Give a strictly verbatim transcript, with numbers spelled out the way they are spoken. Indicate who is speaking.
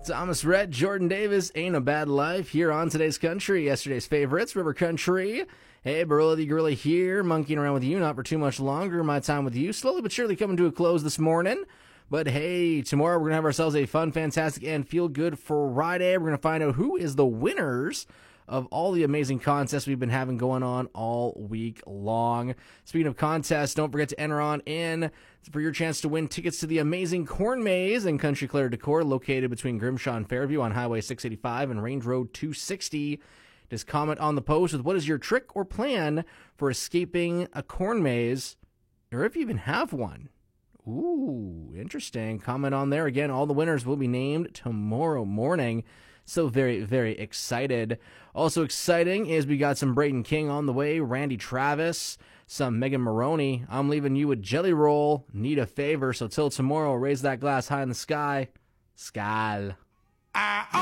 Speaker 1: Thomas Rhett, Jordan Davis, Ain't a Bad Life here on Today's Country. Yesterday's favorites, River Country. Hey, Barilla the Gorilla here, monkeying around with you, not for too much longer. My time with you slowly but surely coming to a close this morning. But hey, tomorrow we're going to have ourselves a fun, fantastic, and feel-good Friday. We're going to find out who is the winners of all the amazing contests we've been having going on all week long. Speaking of contests, don't forget to enter on in for your chance to win tickets to the amazing Corn Maze and Country Claire Decor located between Grimshaw and Fairview on Highway six eighty-five and Range Road two sixty. Just comment on the post with what is your trick or plan for escaping a corn maze, or if you even have one. Ooh, interesting. Comment on there. Again, all the winners will be named tomorrow morning. So very, very excited. Also exciting is we got some Braden King on the way, Randy Travis, some Megan Maroney. I'm leaving you with Jelly Roll. Need a favor, so till tomorrow, raise that glass high in the sky. Skal.